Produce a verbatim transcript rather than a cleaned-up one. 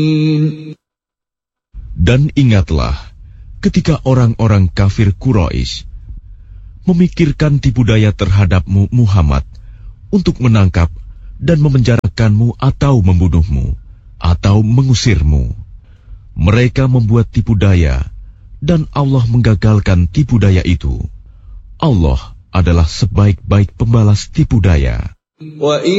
Dan ingatlah ketika orang-orang kafir Quraisy memikirkan tipu daya terhadapmu Muhammad untuk menangkap dan memenjarakanmu atau membunuhmu atau mengusirmu. Mereka membuat tipu daya dan Allah menggagalkan tipu daya itu. Allah adalah sebaik-baik pembalas tipu daya.